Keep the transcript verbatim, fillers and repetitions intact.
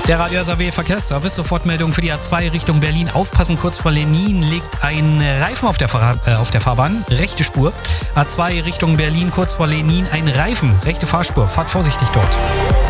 Der Radio S A W Verkehrsservice, Sofortmeldung für die A zwei Richtung Berlin. Aufpassen, kurz vor Lenin liegt ein Reifen auf der, Fahr- äh, auf der Fahrbahn, rechte Spur. A zwei Richtung Berlin, kurz vor Lenin ein Reifen, rechte Fahrspur. Fahrt vorsichtig dort.